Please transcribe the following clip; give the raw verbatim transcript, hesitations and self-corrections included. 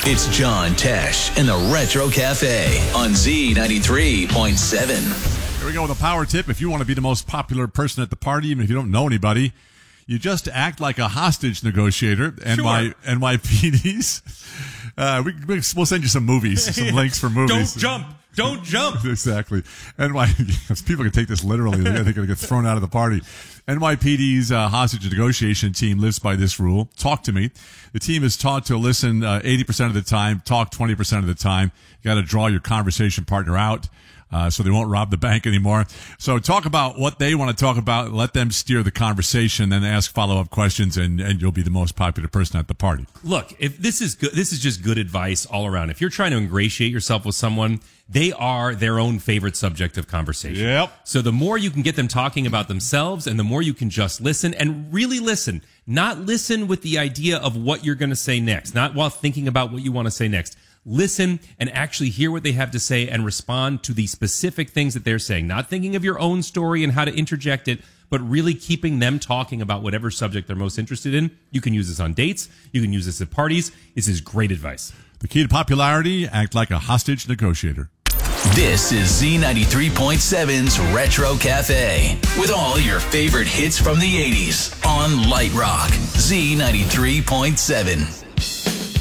It's John Tesh in the Retro Cafe on Z ninety-three point seven. Here we go with a power tip. If you want to be the most popular person at the party, even if you don't know anybody, you just act like a hostage negotiator. And my N Y P Ds, uh, we, we'll send you some movies, some links for movies. Don't jump. Don't jump. Exactly. N Y P D, people can take this literally. They're going to get thrown out of the party. N Y P D's uh, hostage negotiation team lives by this rule. Talk to me. The team is taught to listen uh, eighty percent of the time, talk twenty percent of the time. You got to draw your conversation partner out. Uh, so they won't rob the bank anymore. So talk about what they want to talk about. Let them steer the conversation, then ask follow-up questions, and, and you'll be the most popular person at the party. Look, if this is good, this is just good advice all around. If you're trying to ingratiate yourself with someone, they are their own favorite subject of conversation. Yep. So the more you can get them talking about themselves, and the more you can just listen and really listen. Not listen with the idea of what you're going to say next, not while thinking about what you want to say next. Listen and actually hear what they have to say and respond to the specific things that they're saying. Not thinking of your own story and how to interject it, but really keeping them talking about whatever subject they're most interested in. You can use this on dates. You can use this at parties. This is great advice. The key to popularity, act like a hostage negotiator. This is Z ninety-three point seven's Retro Cafe with all your favorite hits from the eighties on Light Rock. Z ninety-three point seven.